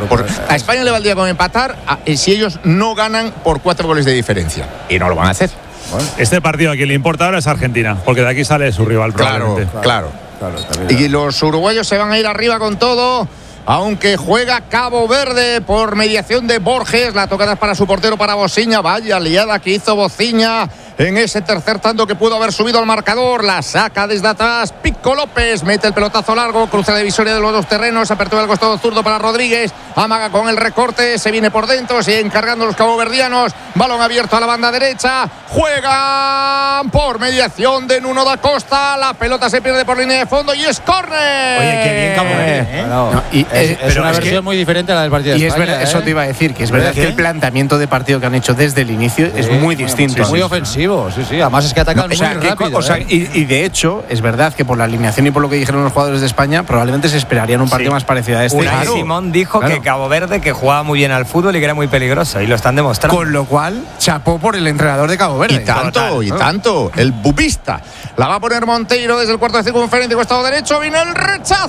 A España le valdría con empatar si ellos no ganan por 4 goles de diferencia. Y no lo van a hacer. Bueno. Este partido a quien le importa ahora es Argentina, porque de aquí sale su rival probablemente. Claro. Y los uruguayos se van a ir arriba con todo, aunque juega Cabo Verde por mediación de Borges. La tocada es para su portero, para Bociña. Vaya liada que hizo Bociña en ese tercer tanto que pudo haber subido al marcador. La saca desde atrás Pico López, mete el pelotazo largo, cruza la divisoria de los dos terrenos, apertura del costado zurdo para Rodríguez, amaga con el recorte, se viene por dentro, siguen cargando los caboverdianos, balón abierto a la banda derecha, juegan por mediación de Nuno da Costa, la pelota se pierde por línea de fondo y es córner. Oye, qué bien Cabo Verde, No, y es una versión muy diferente a la del partido de España. Verdad, eso te iba a decir, que es verdad que el planteamiento de partido que han hecho desde el inicio es muy distinto. Muy ofensivo. Sí, además es que atacan muy rápido. Y de hecho, es verdad que por la alineación y por lo que dijeron los jugadores de España, probablemente se esperarían un partido más parecido a este. Unai Simón dijo que Cabo Verde que jugaba muy bien al fútbol y que era muy peligroso, y lo están demostrando. Con lo cual, chapó por el entrenador de Cabo Verde. Y tanto, el bubista. La va a poner Monteiro desde el cuarto de circunferencia, costado derecho, viene el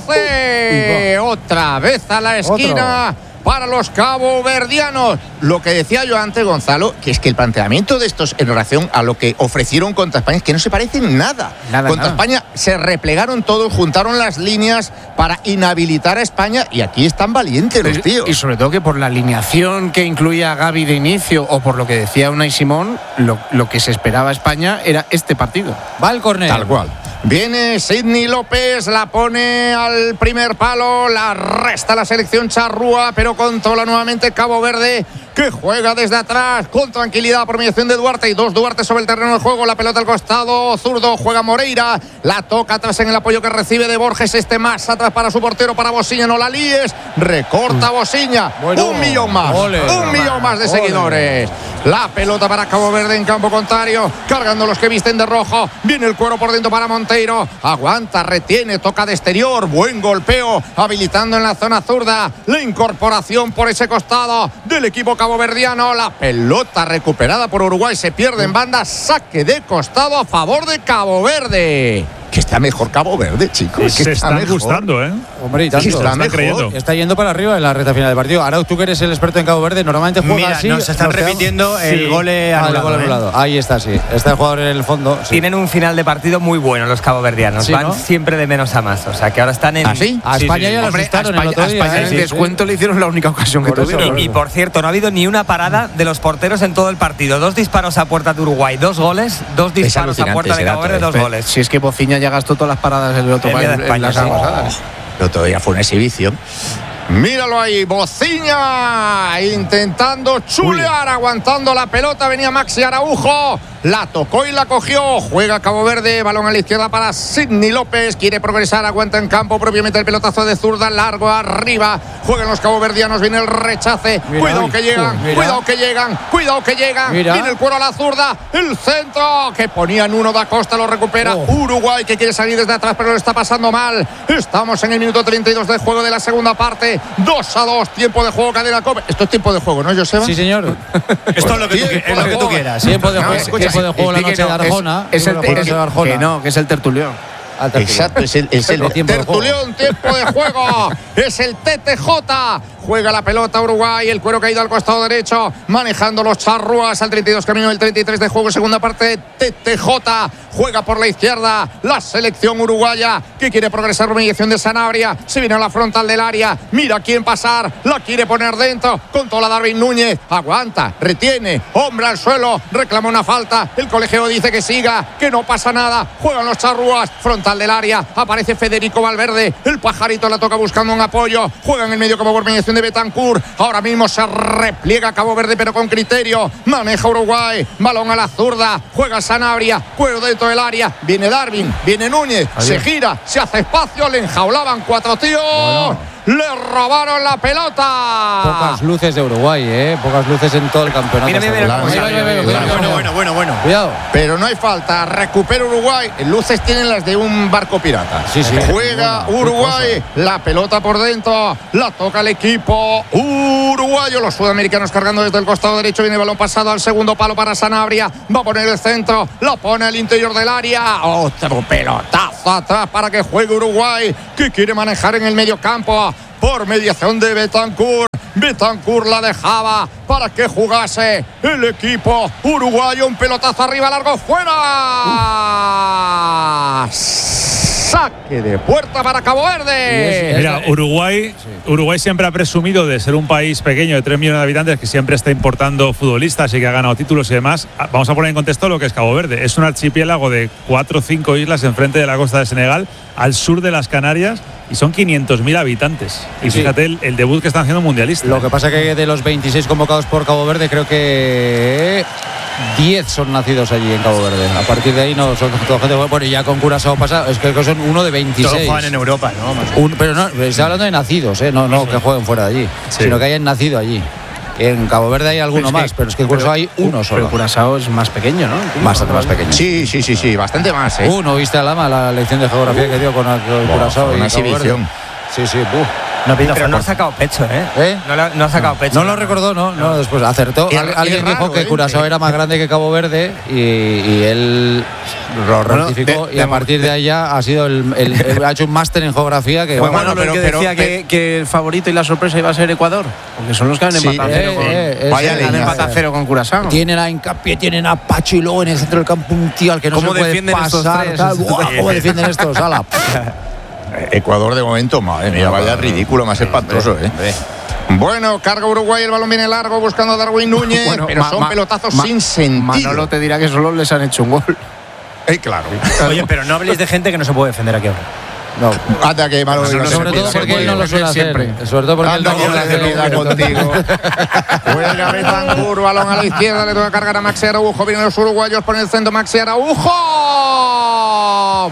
rechace. Otra vez a la esquina. Para los caboverdianos. Lo que decía yo antes, Gonzalo, que es que el planteamiento de estos en relación a lo que ofrecieron contra España es que no se parecen nada. Contra España se replegaron todos, juntaron las líneas para inhabilitar a España y aquí están valientes los tíos. Y sobre todo que por la alineación que incluía a Gavi de inicio o por lo que decía Unai Simón, lo que se esperaba a España era este partido. Va el córner. Tal cual. Viene Sidney López, la pone al primer palo, la resta la selección charrúa, pero controla nuevamente Cabo Verde, que juega desde atrás con tranquilidad por mediación de Duarte y dos Duarte sobre el terreno de juego, la pelota al costado zurdo, juega Moreira, la toca atrás en el apoyo que recibe de Borges, más atrás para su portero, para Bociña, no la líes, recorta Bociña, un millón más de seguidores. La pelota para Cabo Verde en campo contrario, cargando los que visten de rojo, viene el cuero por dentro para Monteiro, aguanta, retiene, toca de exterior, buen golpeo, habilitando en la zona zurda, la incorporación por ese costado del equipo caboverdiano, la pelota recuperada por Uruguay, se pierde en banda, saque de costado a favor de Cabo Verde. Que está mejor Cabo Verde, chicos. Se están gustando, ¿eh? Hombre, y tanto. Está mejor. Está yendo para arriba en la recta final del partido. Ahora tú que eres el experto en Cabo Verde, normalmente juega así. Nos están repitiendo el gol anulado. Ahí está, sí. Está el jugador en el fondo. Sí. Tienen un final de partido muy bueno los caboverdianos. Sí, van ¿no? siempre de menos a más. O sea, que ahora están en... ¿Ah, sí? A España ya lo asustaron el otro día. A España en descuento le hicieron la única ocasión que tuvieron. Y por cierto, no ha habido ni una parada de los porteros en todo el partido. 2 disparos a puerta de Uruguay, 2 goles, 2 disparos a puerta de Cabo Verde, 2 goles. Si es que Bociña ya gastó todas las paradas del otro país en las pasadas. Pero todavía fue una exhibición. Míralo ahí, Bociña intentando chulear, aguantando la pelota, venía Maxi Araujo, la tocó y la cogió, juega Cabo Verde, balón a la izquierda para Sidney López, quiere progresar, aguanta en campo, propiamente el pelotazo de zurda, largo arriba, juegan los caboverdianos, viene el rechace, cuidado que llegan, viene el cuero a la zurda, el centro que ponía Nuno da Costa, lo recupera Uruguay, que quiere salir desde atrás pero lo está pasando mal, estamos en el minuto 32 de juego de la segunda parte, 2-2, tiempo de juego, cadena COPE. Esto es tiempo de juego, ¿no, Joseba? Sí, señor. Esto es lo que tú quieras. Tiempo de juego la noche de Arjona. Que es el tertulión. Exacto, es el tertulión, tiempo de juego. Es el TTJ. Juega la pelota Uruguay, el cuero caído al costado derecho, manejando los charrúas al 32, camino del 33 de juego, segunda parte de TTJ. Juega por la izquierda la selección uruguaya, que quiere progresar por mediación de Sanabria. Se viene a la frontal del área, mira quién pasar, la quiere poner dentro, controla Darwin Núñez, aguanta, retiene, hombre al suelo, reclama una falta, el colegio dice que siga, que no pasa nada, juegan los charrúas, frontal del área, aparece Federico Valverde, el pajarito la toca buscando un apoyo, juega en el medio como por mediación de Betancourt, ahora mismo se repliega Cabo Verde pero con criterio, maneja Uruguay, balón a la zurda, juega Sanabria, cuero dentro del área, viene Darwin, viene Núñez, se gira, se hace espacio, le enjaulaban 4 tíos, le robaron la pelota. Pocas luces de Uruguay, pocas luces en todo el campeonato. Bueno. Cuidado. Pero no hay falta, recupera Uruguay, luces tienen las de un barco pirata. Sí. Juega Uruguay, la pelota por dentro, la toca el equipo uruguayo, los sudamericanos cargando desde el costado derecho, viene el balón pasado al segundo palo para Sanabria, va a poner el centro, la pone al interior del área, otro pelotazo atrás para que juegue Uruguay, que quiere manejar en el medio campo por mediación de Betancourt. Betancourt la dejaba para que jugase el equipo uruguayo. Un pelotazo arriba, largo, fuera. Saque de puerta para Cabo Verde. Mira, Uruguay siempre ha presumido de ser un país pequeño de 3 millones de habitantes que siempre está importando futbolistas y que ha ganado títulos y demás. Vamos a poner en contexto lo que es Cabo Verde. Es un archipiélago de 4 o 5 islas enfrente de la costa de Senegal, al sur de las Canarias, y son 500.000 habitantes. Y fíjate el debut que están haciendo mundialistas. Lo que pasa que de los 26 convocados por Cabo Verde, creo que 10 son nacidos allí en Cabo Verde. A partir de ahí no son toda gente. Bueno, y ya con Curazao pasa, es que son uno de 26. Todos juegan en Europa, ¿no? Pero no, estoy hablando de nacidos, no que jueguen fuera de allí, sino que hayan nacido allí. En Cabo Verde hay alguno más, pero es que en Curazao hay uno solo. Pero Curazao es más pequeño, ¿no? Bastante más pequeño. Sí, bastante más. ¿No viste a Lama la lección de geografía que dio con Curazao? Una exhibición. Sí. Pero no ha sacado pecho, ¿eh? No ha sacado pecho. No lo recordó, no. Después acertó. Alguien dijo que Curazao era más grande que Cabo Verde y él lo rectificó y a partir de ahí ya ha sido ha hecho un máster en geografía que pero decía que el favorito y la sorpresa iba a ser Ecuador, porque son los que han empatado a cero con Curazao. Tienen a Hincapié, tienen a Pacho y luego en el centro del campo un tío al que no se puede pasar. ¿Cómo defienden estos? ¡Hala! Ecuador de momento, madre mía, vaya ridículo, más espantoso, Bueno, carga Uruguay, el balón viene largo buscando a Darwin Núñez, pero son pelotazos sin sentido. Manolo te dirá que solo les han hecho un gol. Claro. Oye, pero no habléis de gente que no se puede defender aquí ahora. No. Hasta que Malo sobre todo porque él no lo suele hacer. Sobre todo porque él no lo hace contigo. Juega Betancourt, balón a la izquierda, le toca cargar a Maxi Araujo. Vienen los uruguayos por el centro, Maxi Araujo.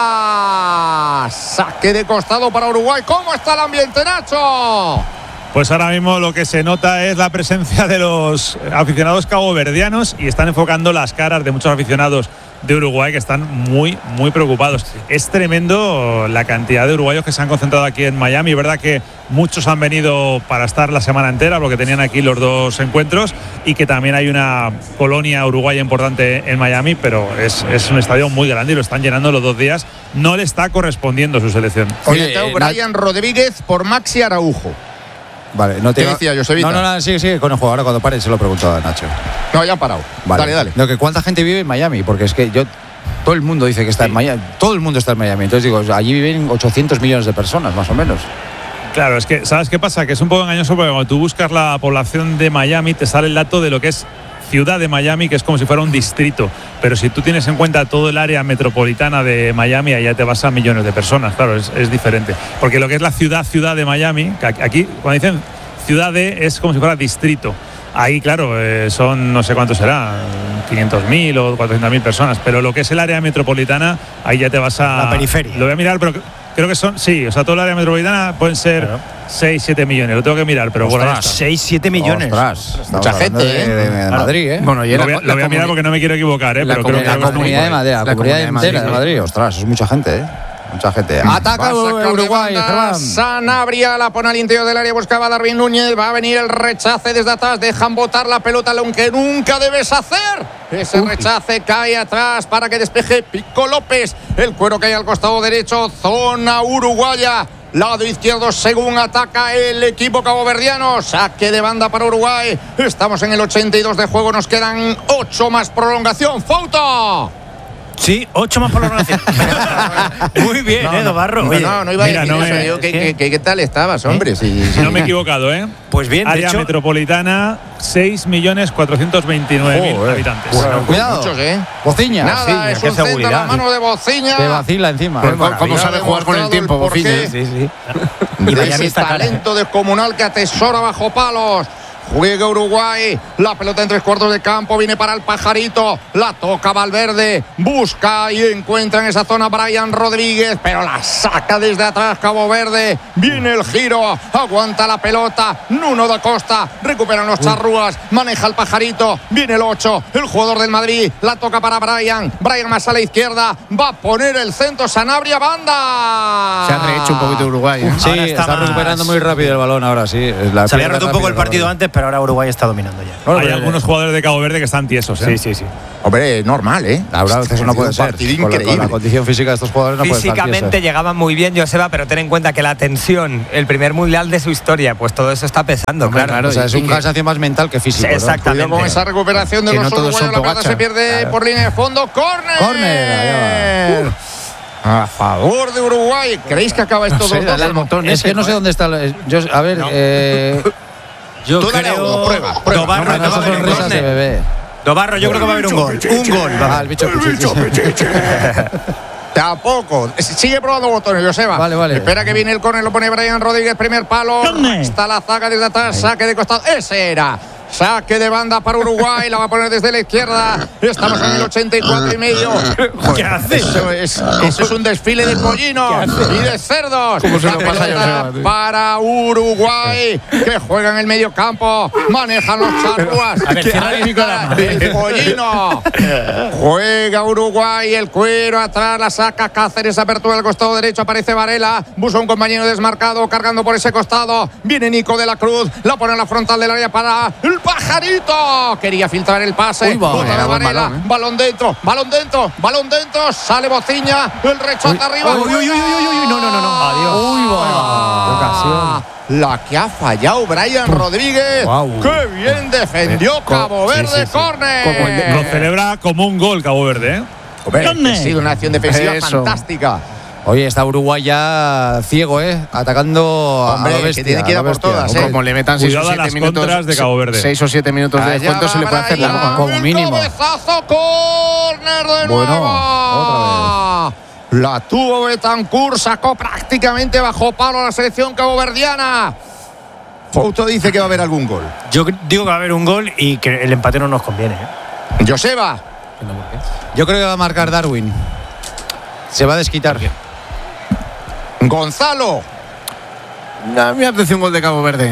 Banda. Saque de costado para Uruguay. ¿Cómo está el ambiente, Nacho? Pues ahora mismo lo que se nota es la presencia de los aficionados caboverdianos y están enfocando las caras de muchos aficionados de Uruguay que están muy preocupados. Es tremendo la cantidad de uruguayos que se han concentrado aquí en Miami. Es verdad que muchos han venido para estar la semana entera porque tenían aquí los 2 encuentros y que también hay una colonia uruguaya importante en Miami, pero es un estadio muy grande y lo están llenando los 2 días. No le está correspondiendo su selección. Oye, Brian Rodríguez por Maxi Araujo. Vale, ¿Qué decía Josevita? No, sigue con el juego. Ahora cuando pare se lo pregunto a Nacho. No, ya han parado. Vale. Dale. No, que ¿cuánta gente vive en Miami? Porque es que todo el mundo dice que está en Miami. Todo el mundo está en Miami. Entonces digo, allí viven 800 millones de personas, más o menos. Claro, es que, ¿sabes qué pasa? Que es un poco engañoso porque cuando tú buscas la población de Miami te sale el dato de lo que es ciudad de Miami, que es como si fuera un distrito. Pero si tú tienes en cuenta todo el área metropolitana de Miami, allá te vas a millones de personas. Claro, es diferente. Porque lo que es la ciudad de Miami, que aquí cuando dicen ciudad es como si fuera distrito. Ahí, claro, son no sé cuánto será, 500.000 o 400.000 personas, pero lo que es el área metropolitana, ahí ya te vas a... La periferia. Lo voy a mirar, pero creo que son, sí, o sea, toda el área metropolitana pueden ser 6-7 millones, lo tengo que mirar, pero bueno, 6-7 millones. Mucha gente, de Madrid, Bueno, lo voy a mirar porque no me quiero equivocar, pero creo que la comunidad de Madrid, la comunidad entera de Madrid, ostras, es mucha gente, Mucha gente. Ataca Uruguay, Sanabria la pone al interior del área, buscaba a Darwin Núñez. Va a venir el rechace desde atrás. Dejan botar la pelota, lo que nunca debes hacer. Ese rechace cae atrás para que despeje Pico López. El cuero cae al costado derecho. Zona uruguaya. Lado izquierdo según ataca el equipo caboverdiano. Saque de banda para Uruguay. Estamos en el 82 de juego. Nos quedan 8 más prolongación. ¡Foto! Sí, 8 más prolongación. Muy bien, Barro. No iba a decir eso. ¿Qué tal estabas, hombre? No me he equivocado, Pues bien, área metropolitana, 6.429.000 habitantes. Bueno, cuidado. Muchos, Bociña. Nada, es un centro, la mano de Bociña. Te vacila encima. ¿Cómo sabe jugar con el tiempo, Bociña? Sí. Y de ese talento descomunal que atesora bajo palos. Juega Uruguay, la pelota en 3/4 de campo, viene para el Pajarito, la toca Valverde, busca y encuentra en esa zona Brian Rodríguez, pero la saca desde atrás Cabo Verde, viene el giro, aguanta la pelota, Nuno da Costa, recuperan los charrúas, maneja el Pajarito, viene el 8, el jugador del Madrid, la toca para Brian más a la izquierda, va a poner el centro, Sanabria, banda. Se ha rehecho un poquito Uruguay. Sí, está recuperando muy rápido el balón ahora, sí. Se había roto un poco el partido antes, pero ahora Uruguay está dominando ya. Hay algunos jugadores de Cabo Verde que están tiesos. Sí. Hombre, normal, ¿eh? Ahora eso no puede ser. Con la condición física de estos jugadores no puede ser. Físicamente llegaban muy bien, Joseba, pero ten en cuenta que la tensión, el primer mundial de su historia, pues todo eso está pesando, claro. O sea, es un cansancio más mental que físico. Exactamente. Cuidado con esa recuperación de los uruguayos. La pelota se pierde por línea de fondo. ¡Córner! A favor de Uruguay. ¿Creéis que acaba esto 2-2? Es que no sé dónde está. A ver, yo creo. Prueba. Esas son risas de bebé. Dobarro, yo creo que va a haber un gol. Un gol. El bicho Pichichi. Tampoco. Sigue probando botones, Joseba. Vale. Espera que viene el córner, lo pone Brian Rodríguez, primer palo. Está la zaga desde atrás, saque de costado. Ese era. Saque de banda para Uruguay, la va a poner desde la izquierda. Estamos en el 84,5. ¿Qué hace? Eso es un desfile de pollinos y de cerdos. ¿Cómo se lo pasa a Joseba, para Uruguay, que juega en el medio campo. Manejan los charruas. A ver, cierra el micrófono. El pollino. Juega Uruguay, el cuero atrás, la saca Cáceres, apertura del costado derecho, aparece Varela, busca un compañero desmarcado, cargando por ese costado. Viene Nico de la Cruz, la pone en la frontal del área para el Pajarito. Quería filtrar el pase. Varela, balón dentro, sale Bociña, el rechote arriba. No. Adiós. La que ha fallado Brian Rodríguez. ¡Qué bien defendió Cabo Verde! ¡Córner! Lo celebra como un gol Cabo Verde, ¿eh? Ha sido una acción defensiva fantástica. Oye, está Uruguay ya ciego, atacando a lo bestia. Que tiene que ir a por todas, Como le metan 6 o 7 minutos de Cabo Verde. 6 o 7 minutos de descuento se le puede hacer largo, como mínimo. Cabezazo, córner de nuevo. Otra vez. La tuvo Betancourt, sacó prácticamente bajo palo a la selección caboverdiana. Fouto dice que va a haber algún gol. Yo digo que va a haber un gol y que el empate no nos conviene. Joseba. Yo creo que va a marcar Darwin. Se va a desquitar. Gonzalo. A mí me apetece un gol de Cabo Verde.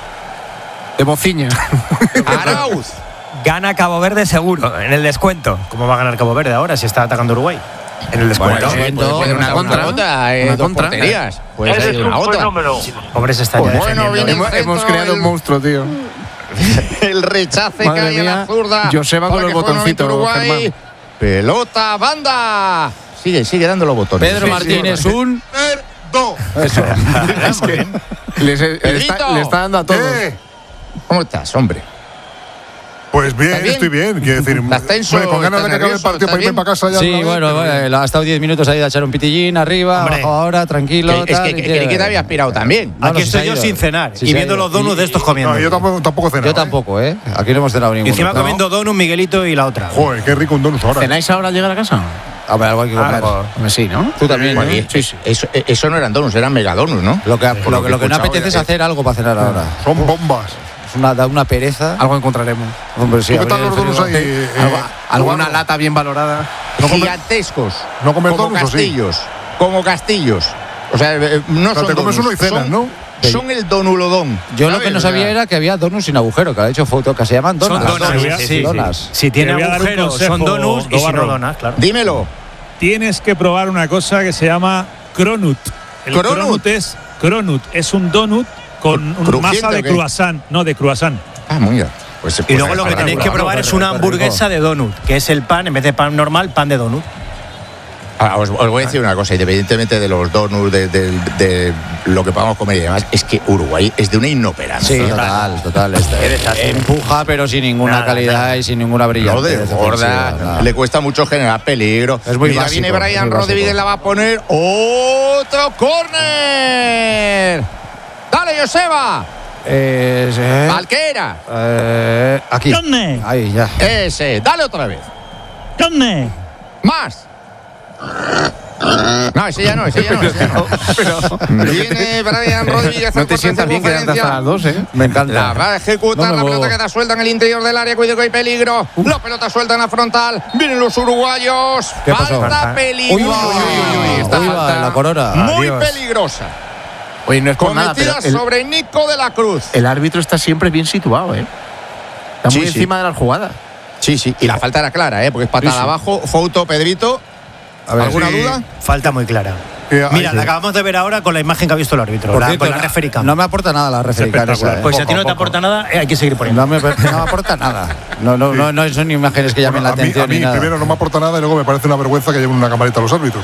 De Bociña. Arauz. Gana Cabo Verde seguro, en el descuento. ¿Cómo va a ganar Cabo Verde ahora si está atacando Uruguay? En el descuento. Puede una contra. Dos porterías. Puede ser una otra. Pobre se está ya defendiendo. Hemos creado un monstruo, tío. El rechace Madre cae a mía, la zurda. Joseba con el botoncito, Uruguay. Pelota, banda. Sigue dando los botones. Pedro Martínez, un... Eso. Es que le está dando a todos. ¿Cómo estás, hombre? Pues bien, estoy bien. Quiero decir, con ganas de que acabe el partido para irme para casa ya. Sí, bueno, ha estado 10 minutos ahí a echar un pitillín arriba, abajo ahora, tranquilo. Es que te había aspirado también. Aquí estoy yo sin cenar y viendo los donuts de estos comiendo. No, yo tampoco cenado. Yo tampoco, Aquí no hemos cenado ninguno. Y encima comiendo donuts, Miguelito y la otra. Joder, qué rico un donut ahora. ¿Cenáis ahora al llegar a casa? A ver, algo hay que comer. Sí, ¿no? Tú también, ¿no? Sí. Eso no eran donuts, eran megadonuts, ¿no? Lo que no apetece es hacer algo para cenar ahora. Son bombas. Da una pereza. Algo encontraremos. Hombre, sí, ¿Qué tal los donuts ahí? Alguna lata bien valorada. Gigantescos. ¿No comes como donuts castillos. Como castillos. O sea, no son te comes uno y cenas, ¿no? Son el donulodón. Yo lo que no sabía era que había donuts sin agujero, que ha hecho foto, que se llaman donas. Son donas, sí. Si tiene agujeros, son donuts y si no donas, claro. Dímelo. Tienes que probar una cosa que se llama cronut. El cronut es un donut con masa de croissant. No, de croissant. Muy bien. Pues y luego lo que tenéis que probar es una hamburguesa de donut, que es el pan, en vez de pan normal, pan de donut. Os voy a decir una cosa, independientemente de los donuts, de lo que podamos comer y demás, es que Uruguay es de una inoperancia. Sí, total. Empuja, pero sin ninguna calidad y sin ninguna brillantez. No desborda, le cuesta mucho generar peligro. Es muy básico. Viene Brian Rodríguez, la va a poner otro córner. ¡Dale, Joseba! Valquera. Aquí. ¿Dónde? Ahí, ya. Ese. Dale otra vez. ¿Dónde? Más. No, ese ya no. Viene Brian Rodríguez. No te sientas bien quedarte hasta las 2, Me encanta. La va a ejecutar, la pelota queda suelta en el interior del área. Cuidado que hay peligro. La pelota suelta en la frontal. Vienen los uruguayos. ¿Qué pasó? Falta peligrosa. Esta falta la corona. Muy peligrosa. Oye, no es por nada, pero sobre Nico de la Cruz. El árbitro está siempre bien situado, Está muy encima de las jugadas. Sí. Y la falta era clara, porque es patada abajo. Fouto, Pedrito. A ver, ¿Alguna duda? Falta muy clara. Mira, la acabamos de ver ahora con la imagen que ha visto el árbitro, con la referee cam. No me aporta nada la referee cam. Pues si a ti no te aporta nada, hay que seguir poniendo. No me aporta nada. No son imágenes que llamen la atención. A mí ni nada. primero no me aporta nada y luego me parece una vergüenza que lleven una camarita a los árbitros.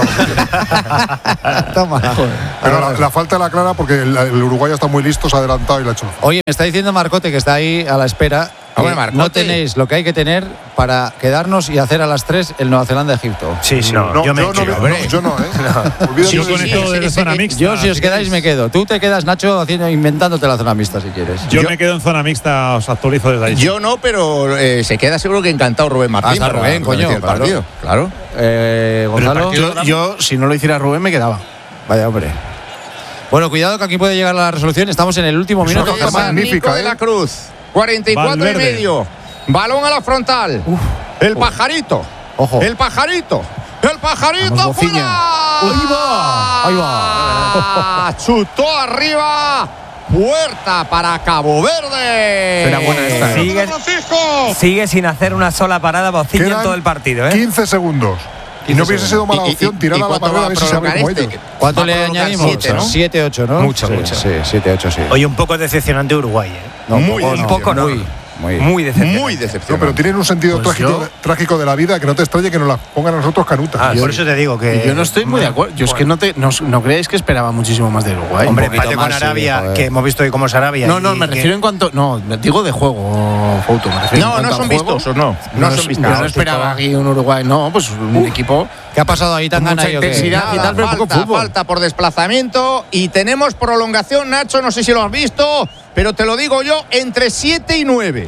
Toma. Pero la falta la clara porque el Uruguay está muy listo, se ha adelantado y la ha hecho. Oye, me está diciendo Marcote, que está ahí a la espera. No tenéis lo que hay que tener para quedarnos y hacer a las 3 el Nueva Zelanda-Egipto. Sí, yo no, Yo con esto de zona mixta. Yo, si os quedáis, me quedo. Tú te quedas, Nacho, inventándote la zona mixta si quieres. Yo me quedo en zona mixta, os actualizo desde ahí. Yo no, pero se queda seguro que encantado Rubén Martín. Hasta Rubén, coño. El partido. Claro. Gonzalo. Yo, si no lo hiciera Rubén, me quedaba. Vaya, hombre. Bueno, cuidado que aquí puede llegar la resolución. Estamos en el último minuto. Magnífica, de la Cruz. 44 Valverde. Y medio. Balón a la frontal. El pajarito. Ojo. El pajarito. El pajarito fuera. Ahí va. Chutó arriba. Puerta para Cabo Verde. Era buena esta. Sigue sin hacer una sola parada Bociña en todo el partido. 15 segundos. Y no hubiese sido mala opción tirar a la barrera a ver si se abre como ellos. ¿Cuánto le añadimos? 7, 8, ¿no? Mucho. Sí, 7, 8, sí. Oye, un poco decepcionante Uruguay, ¿eh? No, un poco no. Muy decepcionante. No, pero tienen un sentido trágico de la vida que no te extrañe que nos la pongan a nosotros canutas. Por eso te digo que. Yo no estoy muy de acuerdo. Yo es que no creéis que esperaba muchísimo más de Uruguay. Hombre, empate con Arabia, que hemos visto hoy cómo es Arabia. No, me refiero en cuanto. No, digo de juego, Fouto. No son vistosos, no. No son vistosos. Yo no esperaba aquí un Uruguay, no, pues un equipo. ¿Qué ha pasado ahí tan mucha intensidad y tal, pero poco fútbol? Falta por desplazamiento y tenemos prolongación, Nacho, no sé si lo has visto, pero te lo digo yo, entre 7 y 9.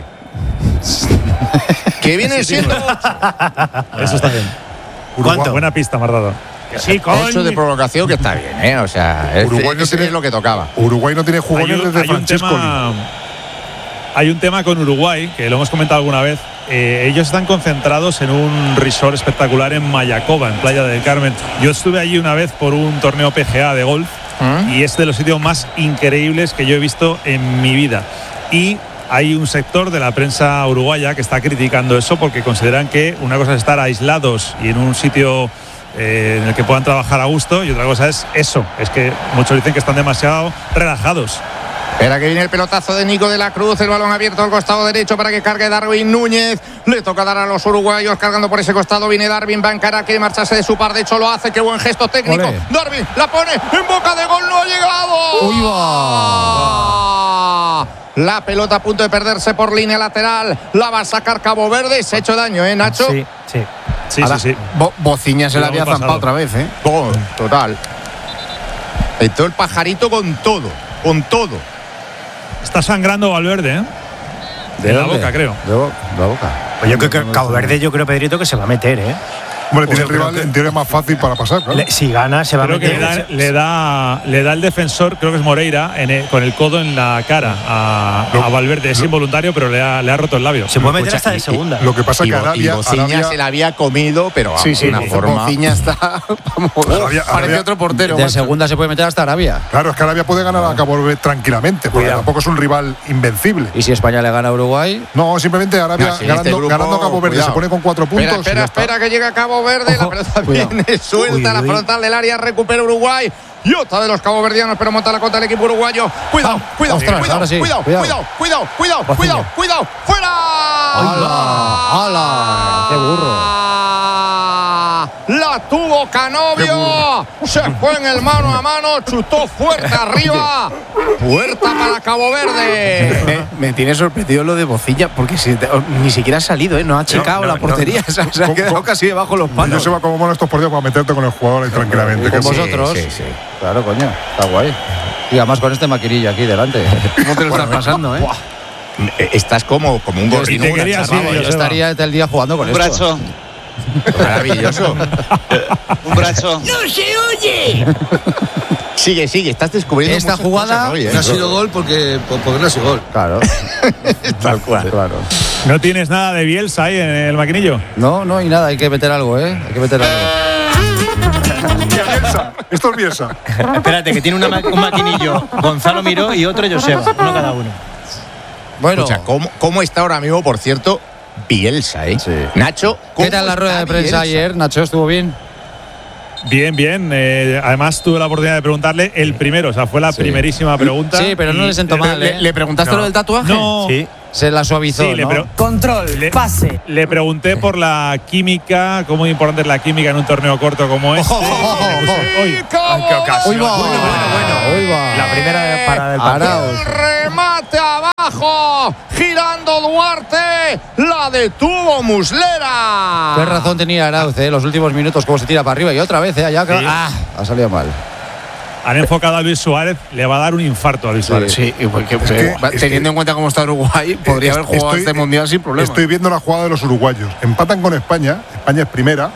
Que vienen siendo 8. Eso está bien. ¿Cuánto? Buena pista, Mardado. Sí, 8 de prolongación, que está bien, O sea, Uruguay no tiene es lo que tocaba. Uruguay no tiene jugadores desde Francesco. Hay un tema con Uruguay, que lo hemos comentado alguna vez. Ellos están concentrados en un resort espectacular en Mayacoba, en Playa del Carmen. Yo estuve allí una vez por un torneo PGA de golf y es de los sitios más increíbles que yo he visto en mi vida. Y hay un sector de la prensa uruguaya que está criticando eso porque consideran que una cosa es estar aislados y en un sitio en el que puedan trabajar a gusto y otra cosa es eso. Es que muchos dicen que están demasiado relajados. Espera que viene el pelotazo de Nico de la Cruz, el balón abierto al costado derecho para que cargue Darwin Núñez. Le toca dar a los uruguayos cargando por ese costado. Viene Darwin, va a encarar, quiere marcharse de su par. De hecho lo hace, qué buen gesto técnico. Olé. Darwin la pone en boca de gol, no ha llegado. ¡Uy, va! La pelota a punto de perderse por línea lateral. La va a sacar Cabo Verde. Se ha hecho daño, Nacho. Sí. Bociña se la había zampado otra vez, Total. Entró el pajarito con todo. Está sangrando Valverde, De la boca, creo. De la boca. Pues yo creo que Cabo Verde, Pedrito, que se va a meter, Hombre, tiene el rival en teoría más fácil para pasar, claro. Si gana, se va a meter. Creo que le da el defensor, creo que es Moreira, con el codo en la cara a Valverde. Es involuntario, pero le ha roto el labio. Se puede meter hasta de segunda. Lo que pasa es que Arabia se la había comido, pero de una forma. Bociña está. Parece otro portero. De segunda se puede meter hasta Arabia. Claro, es que Arabia puede ganar a Cabo Verde tranquilamente, porque tampoco es un rival invencible. ¿Y si España le gana a Uruguay? No, simplemente Arabia ganando a Cabo Verde se pone con 4 puntos. Espera que llega Cabo Verde. La pelota viene suelta, la frontal del área, recupera Uruguay. Y otra de los caboverdianos, pero monta la contra del equipo uruguayo. Cuidado. ¡Fuera! ¡Hala! ¡Qué burro! La tuvo Canovio. Se fue en el mano a mano, chutó fuerte arriba. Puerta para Cabo Verde. Me tiene sorprendido lo de Bociña, porque ni siquiera ha salido, no ha checado la portería. Se ha quedado casi debajo los palos. Yo se va como mono estos partidos para meterte con el jugador ahí tranquilamente. Con vosotros. Sí. Claro, coño. Está guay. Y además con este maquinillo aquí delante. ¿Cómo te lo estás pasando, Estás como un gorrino. Yo estaría el día jugando con esto. Maravilloso. Un brazo. ¡No se oye! Sigue, estás descubriendo esta jugada. Cosas, no ha sido gol porque no ha sido gol. Claro. Tal cual. Claro. ¿No tienes nada de Bielsa ahí en el maquinillo? No hay nada, hay que meter algo, Hay que meter algo. Esto es Bielsa. Espérate, que tiene un maquinillo Gonzalo Miró y otro Joseba, uno cada uno. Bueno, escucha, ¿cómo está ahora mismo, por cierto, Bielsa, Sí. Nacho, ¿qué tal la rueda de prensa ayer, Nacho? ¿Estuvo bien? Bien, bien. Además tuve la oportunidad de preguntarle el primero, o sea, fue la primerísima pregunta. Sí, pero no le sentó mal. ¿Le preguntaste lo del tatuaje? No. Sí. Se la suavizó, Sí, ¿no? Control, pase. Le pregunté por la química, cómo importante es la química en un torneo corto como este. ¡Qué ocasión! Bueno. La primera parada del partido. El remate abajo, girando Duarte, la detuvo Muslera. Qué razón tenía Arauz, los últimos minutos, cómo se tira para arriba y otra vez, allá ha salido mal. Han enfocado a Luis Suárez, le va a dar un infarto a Luis Suárez. Sí, teniendo en cuenta cómo está Uruguay, podría haber jugado este mundial sin problema. Estoy viendo la jugada de los uruguayos. Empatan con España, España es primera.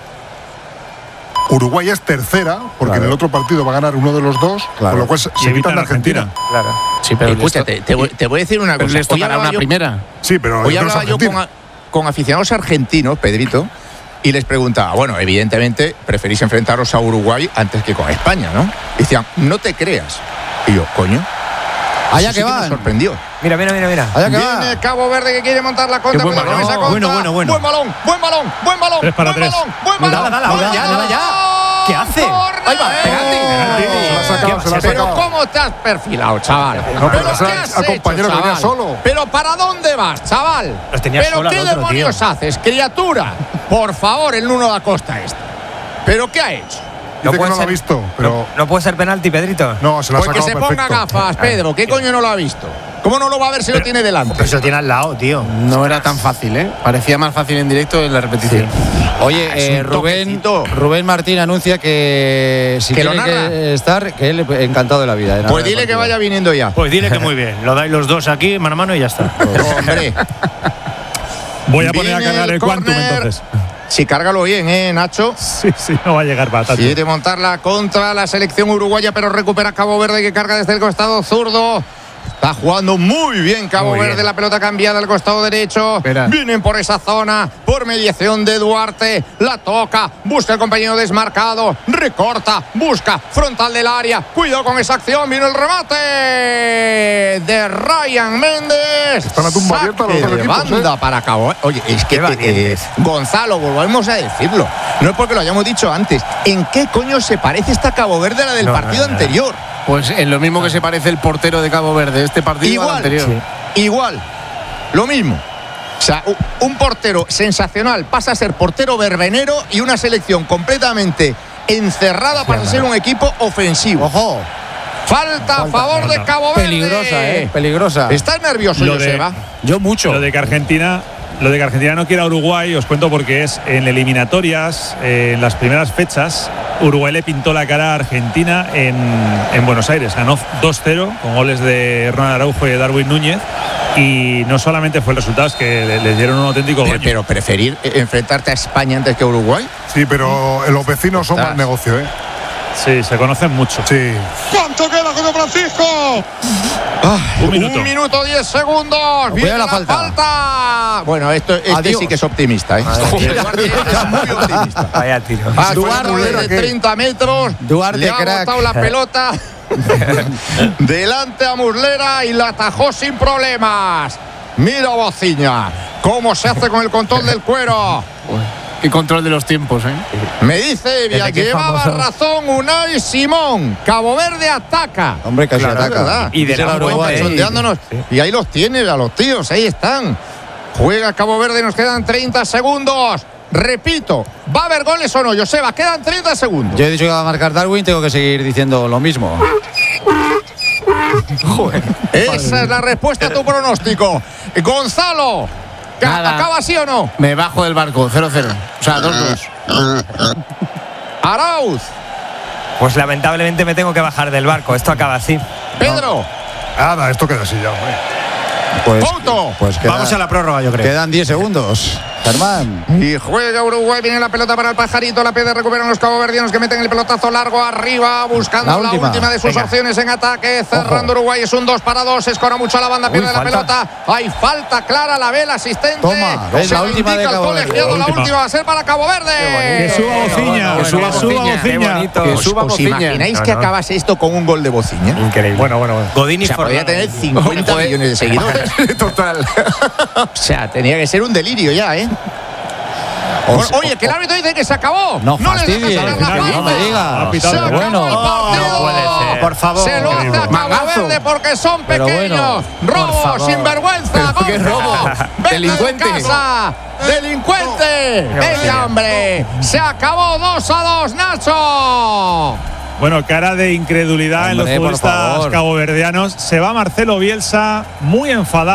Uruguay es tercera, porque en el otro partido va a ganar uno de los dos, con lo cual se quitan de Argentina. Claro. Sí, pero escúchate, te voy a decir una cosa. Les tocará una primera. Sí, pero hoy hablaba yo con aficionados argentinos, Pedrito, y les preguntaba, bueno, evidentemente preferís enfrentaros a Uruguay antes que con España, ¿no? Y decían, no te creas. Y yo, coño. Allá que va. Me sorprendió. Mira. Allá que va. Viene Cabo Verde que quiere montar la contra. Bueno. Buen balón. 3-3. Dale ya. ¿Qué hace? Ahí va, Se la ha Pero sacado. ¿cómo te has perfilado, chaval? No, pero ¿Pero qué has al compañero hecho, que venía chaval? solo. ¿Pero para dónde vas, chaval? Los tenía ¿Pero solo al qué otro, demonios tío. haces, criatura? Por favor, el Nuno da Costa este. ¿Pero qué ha hecho? Dice que no lo ha visto, pero No puede ser penalti, Pedrito. no, se la ha Pues que sacado se ponga perfecto. gafas, Pedro. ¿Qué coño no lo ha visto? ¿Cómo no lo va a ver si lo tiene delante? Pero eso tiene al lado, tío. No era tan fácil, ¿eh? Parecía más fácil en directo en la repetición. Oye, un Rubén Martín anuncia que si ¿Que lo tiene narra? que estar, que él encantado de la vida. Pues dile que vaya viniendo ya. Pues dile que muy bien. Lo dais los dos aquí, mano a mano y ya está. Hombre. Voy a poner a Viene cargar el Quantum córner. entonces. Sí, cárgalo bien, Nacho. Sí, no va a llegar para tanto. Quiere montarla contra la selección uruguaya, pero recupera Cabo Verde que carga desde el costado zurdo. Está jugando muy bien Cabo Verde, la pelota cambiada al costado derecho. Espera. Vienen por esa zona, por mediación de Duarte. La toca, busca el compañero desmarcado, recorta, busca, frontal del área. Cuidado con esa acción, viene el remate de Ryan Méndez. Están a tumba abierta los dos Saque de equipos, banda para Cabo. Oye, es que Gonzalo, volvemos a decirlo. No es porque lo hayamos dicho antes. ¿En qué coño se parece esta Cabo Verde a la del partido anterior? Pues en lo mismo que se parece el portero de Cabo Verde, este partido al anterior. Igual, lo mismo. O sea, un portero sensacional pasa a ser portero verbenero y una selección completamente encerrada para ser un equipo ofensivo. Ojo. Falta a favor de Cabo Verde. Peligrosa. ¿Estás nervioso, Joseba? Yo mucho. Lo de que Argentina no quiera a Uruguay, os cuento porque es en eliminatorias, en las primeras fechas, Uruguay le pintó la cara a Argentina en Buenos Aires. Ganó 2-0 con goles de Ronald Araujo y de Darwin Núñez. Y no solamente fue el resultado, es que les dieron un auténtico baño. Pero preferir enfrentarte a España antes que a Uruguay. Sí, pero los vecinos son más negocio, ¿eh? Sí, se conocen mucho. Sí. ¿Cuánto queda, José Francisco? Un minuto. 1 minuto 10 segundos. Viene la la falta. falta. Bueno, este sí que es optimista, ¿eh? Es muy optimista. Vaya tiro. Duarte de 30 metros. Duarte, le ha crack. botado la pelota delante a Muslera y la atajó sin problemas. Mira Bociña, cómo se hace con el control del cuero. Qué control de los tiempos, ¿eh? Me dice Evia, llevaba razón Unai Simón. Cabo Verde ataca. Hombre, casi Claro, ataca. ¿verdad? Y de la Uruguay sondeándonos. Y ahí los tienes, a los tíos, ahí están. Juega Cabo Verde, nos quedan 30 segundos. Repito, ¿va a haber goles o no, Joseba? Quedan 30 segundos. Yo he dicho que va a marcar Darwin, tengo que seguir diciendo lo mismo. Esa es la respuesta a tu pronóstico. Gonzalo, Nada. ¿acaba sí o no? Me bajo del barco, 0-0. O sea, 2-2. Arauz, Pues lamentablemente me tengo que bajar del barco. Esto acaba así. Pedro, Nada, esto queda así ya, hombre. Couto. Pues Vamos a la prórroga, yo creo. quedan 10 segundos. Germán. Y juega Uruguay, viene la pelota para el pajarito, la pierde, recuperan los caboverdianos que meten el pelotazo largo arriba, buscando la última de sus opciones en ataque, cerrando Uruguay, es un 2-2, escora mucho a la banda, pierde la pelota, hay falta clara, la ve el asistente. Toma, ves, se la lo última indica de el Cabo Verde. colegiado, la Última. última va a ser para Cabo Verde. Que suba Bociña. Que suba Bociña. Qué bonito. Que suba ¿Os Bociña. imagináis que acabase esto con un gol de Bociña? Increíble. Bueno. Godín y O sea, podría Forlán. tener 50 millones de seguidores. Total. O sea, tenía que ser un delirio ya, ¿eh? Oye, que el árbitro dice que se acabó. No fastidies, no me digas. Bueno, no puede ser. Por favor. Se lo hace a Cabo Verde porque son pequeños. Robo, sinvergüenza. ¿Qué robo? Delincuente. Delincuente. Venga, hombre. Se acabó 2-2, Nacho. Bueno, cara de incredulidad en los futbolistas caboverdianos. Se va Marcelo Bielsa muy enfadado.